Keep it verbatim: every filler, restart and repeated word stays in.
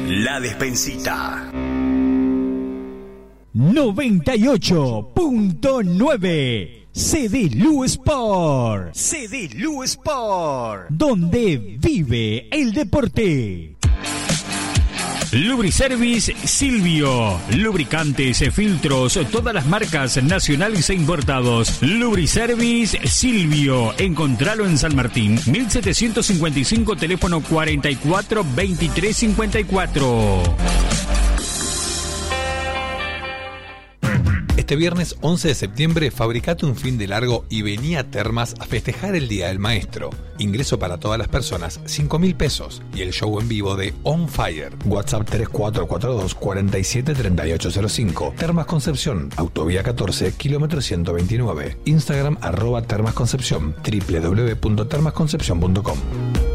La Despensita. noventa y ocho punto nueve C D Lu Sport. C D Lu Sport. Donde vive el deporte. Lubriservice Silvio. Lubricantes, filtros, todas las marcas nacionales e importados. Lubriservice Silvio. Encontralo en San Martín, mil setecientos cincuenta y cinco, teléfono cuarenta y cuatro veintitrés cincuenta y cuatro. Este viernes once de septiembre, fabricate un fin de largo y vení a Termas a festejar el Día del Maestro. Ingreso para todas las personas, cinco mil pesos. Y el show en vivo de On Fire. WhatsApp tres cuatro cuatro dos, cuatro siete, tres ocho cero cinco. Termas Concepción, Autovía catorce, kilómetro ciento veintinueve. Instagram arroba Termas Concepción, doble u doble u doble u punto termas concepción punto com.